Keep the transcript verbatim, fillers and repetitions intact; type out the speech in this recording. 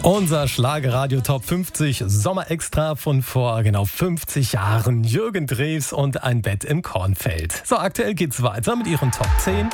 Unser Schlagerradio Top fünfzig Sommerextra von vor genau fünfzig Jahren. Jürgen Drews und ein Bett im Kornfeld. So, aktuell geht's weiter mit ihren Top zehn.